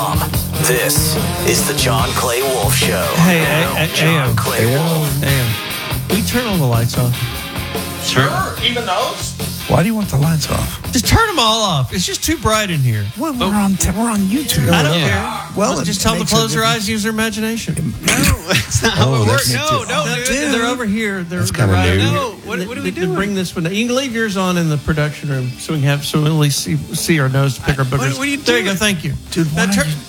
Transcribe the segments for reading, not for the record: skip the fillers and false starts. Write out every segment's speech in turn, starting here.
This is the John Clay Wolf Show. Hey, John Clay Wolf. Will you turn all the lights off? Sure. Even those? Why do you want the lights off? Just turn them all off. It's just too bright in here. Well, we're on YouTube. I don't care. Well, just tell them to close their eyes and use their imagination. No, it's not how it works. No, They're over here. They're kind of right. new. No, what are we doing? Bring this one. You can leave yours on in the production room so we can have so we at least see our nose to pick our boogers. What are you There you doing? go. Thank you, Dude, why Now, don't you-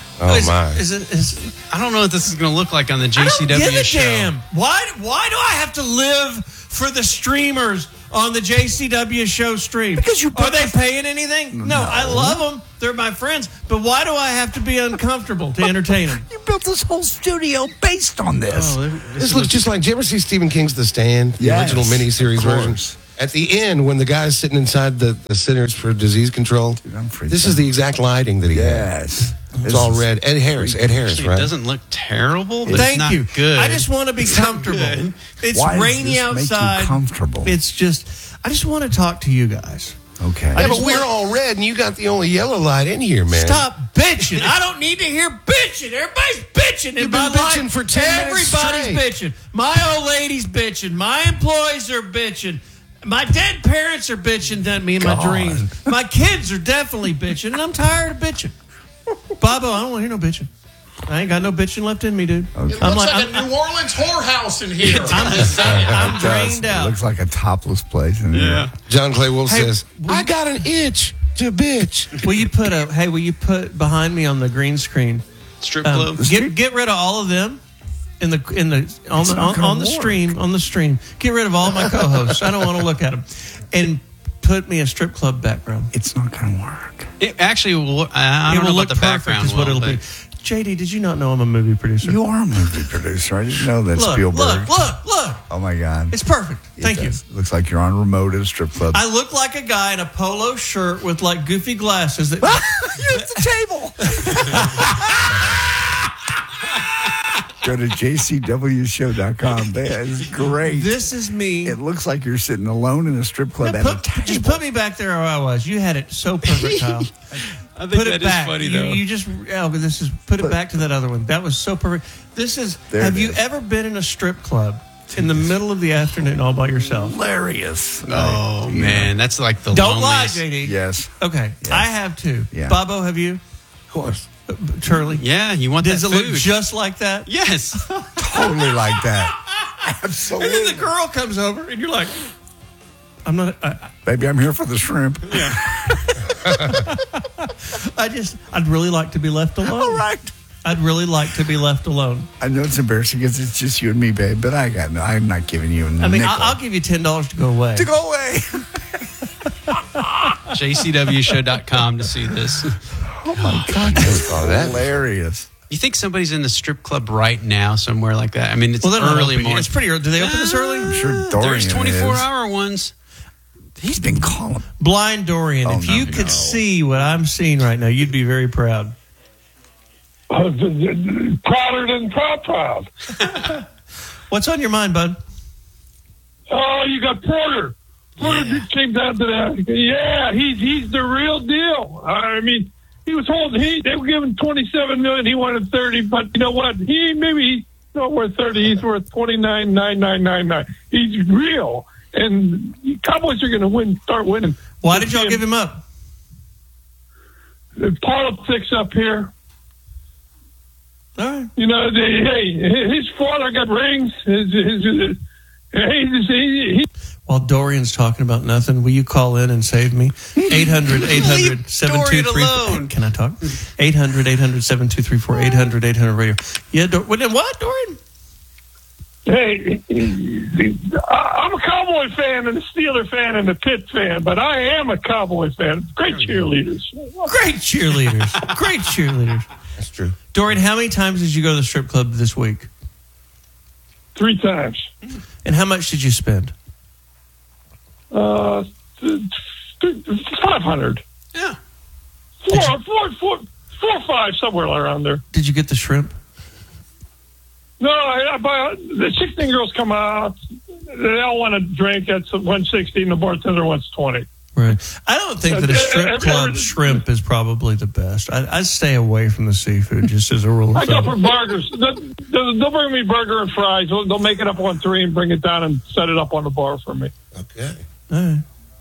I don't know what this is going to look like on the JCW I don't give a show. damn. Why do I have to live for the streamers on the JCW show stream? Because you Are they paying anything? No, I love them. They're my friends. But why do I have to be uncomfortable to entertain them? You built this whole studio based on this. This looks just like, did you ever see Stephen King's The Stand? The Yes, original miniseries of version? course. At the end, when the guy's sitting inside the Centers for Disease Control, Dude, I'm freaked this out. is the exact lighting that he had. Yes. It's all red. Ed Harris, Actually, right? it doesn't look terrible, but it's Thank not you. good. I just want to be comfortable. good. It's Why does rainy this make you outside. comfortable? It's just, I just want to talk to you guys. Okay. Yeah, but we're all red, and you got the only yellow light in here, man. Stop bitching. I don't need to hear bitching. Everybody's bitching. You've been bitching for 10 minutes Everybody's bitching. My old lady's bitching. My employees are bitching. My dead parents are bitching at me in my God. dreams. My kids are definitely bitching, and I'm tired of bitching. Bobo, I don't want to hear no bitching. I ain't got no bitching left in me, dude. Okay. It looks like a New Orleans whorehouse in here. I'm It does. drained It out. looks like a topless place in Yeah. John Clay Wolf Hey, says, I got an itch to bitch. Will you put behind me on the green screen? Strip club. Get rid of all of them on not the gonna stream. Get rid of all my co-hosts. I don't want to look at them, and put me a strip club background. It's not going to work. It actually will. I It don't will know look about the perfect. background. Is what well, it'll be. but- JD, did you not know I'm a movie producer? You are a movie producer. I didn't know that, Spielberg. Look! Oh, my God. It's perfect. Thank you. Looks like you're on remote at a strip club. I look like a guy in a polo shirt with like goofy glasses. That You're at the table. Go to jcwshow.com. That is great. this is me. It looks like you're sitting alone in a strip club Yeah, at a table. just put me back there where I was. You had it so perfect, Kyle. I think Put that it is back. funny, you, though. you just put it back to that other one. That was so perfect. This is. There have it you is. ever been in a strip club in the middle of the afternoon all by yourself? Hilarious. Oh, man. That's like the Don't lie, loneliest. JD. Yes. Okay, I have too. Yeah. Bobo, have you? Of course. Turley. Yeah, you want Does that it food. look just like that? Yes. Totally like that. And Absolutely. then the girl comes over, and you're like, "I'm not." Baby, I'm here for the shrimp. I'd really like to be left alone. All right. I'd really like to be left alone. I know it's embarrassing because it's just you and me, babe, but I'm not giving you a I mean, nickel. I'll give you $10 to go away. to go away. JCWshow.com to see this. Oh, my God. That's that- hilarious. You think somebody's in the strip club right now somewhere like that? I mean, it's Well, they're not early open yet. morning. It's pretty early. Do they open this early? I'm sure Dorian There's is. 24-hour ones. He's been calling. Blind Dorian, Oh, if you could see what I'm seeing right now, you'd be very proud. Prouder than proud. What's on your mind, bud? Oh, you got Porter. Porter just came down to that. Yeah, he's the real deal. I mean, he was holding. They were giving $27 million. He wanted 30, but you know what? He's not worth 30. He's worth $29,999. He's real, and the Cowboys are going to start winning. Why did y'all give him up? The politics up here. All right. You know, his father got rings. While Dorian's talking about nothing, will you call in and save me? 800-800-7234. alone. Can I talk? 800-800-7234. 800-800 radio. Yeah, what, Dorian? Hey, I'm a Cowboy fan and a Steeler fan and a Pitt fan, but I am a Cowboy fan. Great cheerleaders. Great cheerleaders. Great cheerleaders. That's true. Dorian, how many times did you go to the strip club this week? 3 times. And how much did you spend? 500. Yeah. Four, 5, somewhere around there. Did you get the shrimp? No, I buy the 16 girls come out. They all want a drink at 160 and the bartender wants 20. Right. I don't think that a strip club shrimp is probably the best. I stay away from the seafood just as a rule. I go for burgers. They'll bring me burger and fries. They'll make it up on 3 and bring it down and set it up on the bar for me. Okay. All right.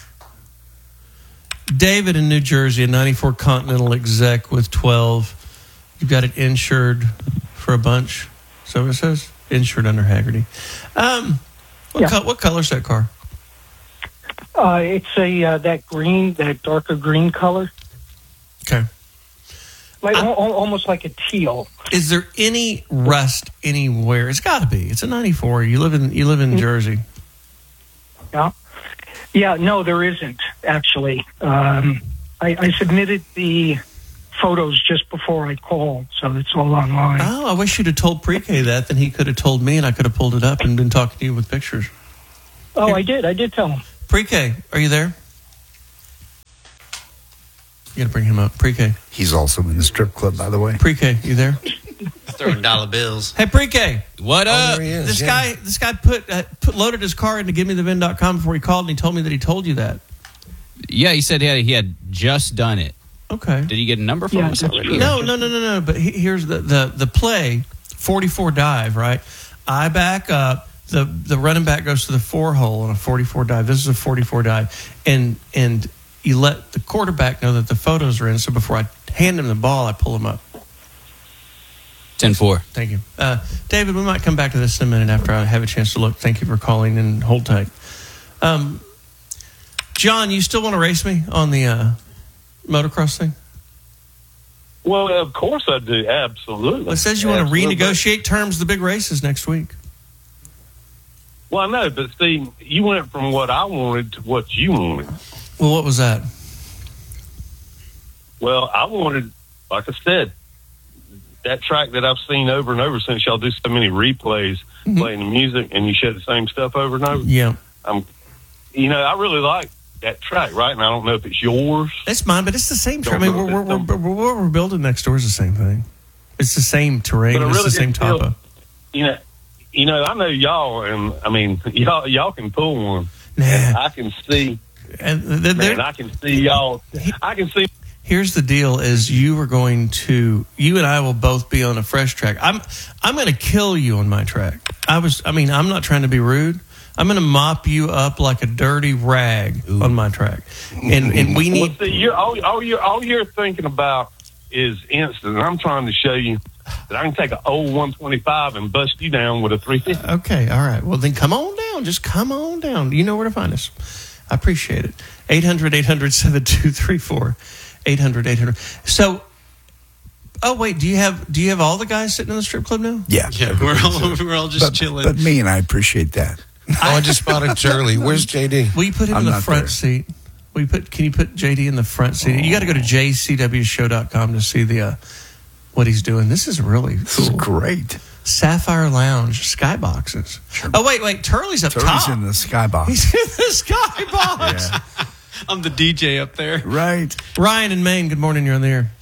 David in New Jersey, a 94 Continental exec with 12. You've got it insured for a bunch. So it says insured under Haggerty. What color's that car? It's that darker green color. Okay. Like almost like a teal. Is there any rust anywhere? It's got to be. It's a 94. You live in Jersey. Yeah. Yeah, no, there isn't, actually. I submitted the photos just before I called, so it's all online. Oh, I wish you'd have told Pre-K that. Then he could have told me, and I could have pulled it up and been talking to you with pictures. Oh, here. I did tell him. Pre-K, are you there? You got to bring him up. Pre-K. He's also in the strip club, by the way. Pre-K, you there? Throwing dollar bills. Hey, Pre-K. What up? There he is, This guy loaded his car into GiveMeTheVin.com before he called, and he told me that he told you that. Yeah, he said he had just done it. Okay. Did he get a number from us already? No. But here's the play, 44 dive, right? I back up. The running back goes to the 4-hole on a 44 dive. This is a 44 dive. And you let the quarterback know that the photos are in. So before I hand him the ball, I pull him up. 10-4. Thank you. David, we might come back to this in a minute after I have a chance to look. Thank you for calling, and hold tight. John, you still want to race me on the motocross thing? Well, of course I do. Absolutely. Well, it says you want to renegotiate terms of the big races next week. Well, I know, but see, you went from what I wanted to what you wanted. Well, what was that? Well, I wanted, like I said, that track that I've seen over and over since y'all do so many replays, playing the music, and you show the same stuff over and over. Yeah. I really like that track, right? And I don't know if it's yours. It's mine, but it's the same track. I mean, what we're building next door is the same thing. It's the same terrain. It's the same topo. I know y'all, and I mean, y'all can pull one. Nah. And I can see, and I can see y'all. I can see. Here's the deal: is you and I will both be on a fresh track. I'm going to kill you on my track. I'm not trying to be rude. I'm going to mop you up like a dirty rag on my track, and we need. Well, see, all you're thinking about is instant. And I'm trying to show you that I can take an old 125 and bust you down with a 350. Okay, all right. Well, then come on down. Just come on down. You know where to find us. I appreciate it. 800-800-7234. 800-800. So, oh wait, do you have all the guys sitting in the strip club now? Yeah. We're all just chilling. But me, and I appreciate that. I just spotted Charlie. Where's JD? Will you put him in the front seat? Can you put JD in the front seat? You got to go to jcwshow.com to see what he's doing. This is really cool. This is great. Sapphire Lounge skyboxes. Sure. Oh wait, Turley's up top. Turley's in the skybox. He's in the skybox. Yeah. I'm the DJ up there. Right. Ryan in Maine. Good morning. You're on the air.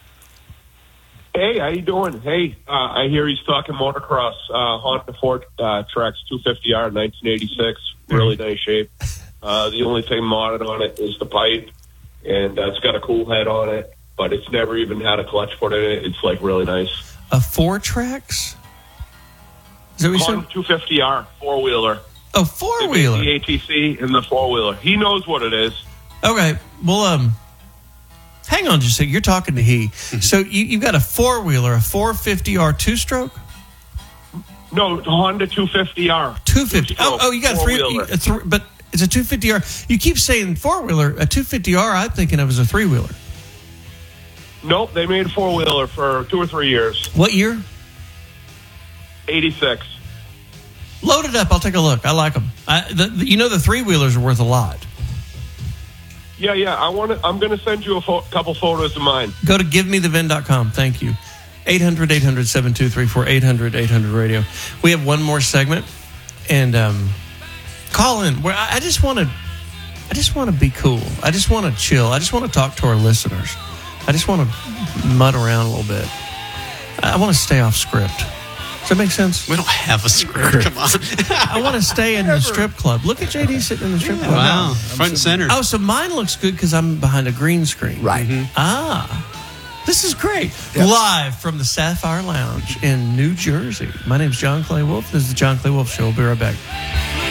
Hey, how you doing? Hey, I hear he's talking motocross. Honda Ford tracks 250R 1986. Really nice shape. The only thing modded on it is the pipe, and it's got a cool head on it, but it's never even had a clutch put in it. It's like really nice. A 4-tracks? Is that what you said? Honda 250R 4-wheeler. Oh, 4-wheeler. The ATC and the 4-wheeler. He knows what it is. Okay. Well, hang on just a second. You're talking to he. So you've got a 4-wheeler, a 450R 2-stroke? No, Honda 250R. 250. Oh, you got a 3, but it's a 250R. You keep saying 4-wheeler. A 250R, I'm thinking of as a 3-wheeler. Nope, they made a 4-wheeler for 2 or 3 years. What year? 86. Load it up. I'll take a look. I like them. The 3-wheelers are worth a lot. Yeah. I'm going to send you a couple photos of mine. Go to givemethevin.com. Thank you. 800-800-7234. 800-800-radio. We have one more segment, and call in. Where I just want to be cool. I just want to chill. I just want to talk to our listeners. I just want to mutt around a little bit. I want to stay off script. Is that make sense? We don't have a script. Come on. I want to stay in the strip club. Look at JD sitting in the strip club. Wow. Front and center. Oh, so mine looks good because I'm behind a green screen. Right. This is great. Live from the Sapphire Lounge in New Jersey. My name's John Clay Wolf. This is the John Clay Wolf Show. We'll be right back.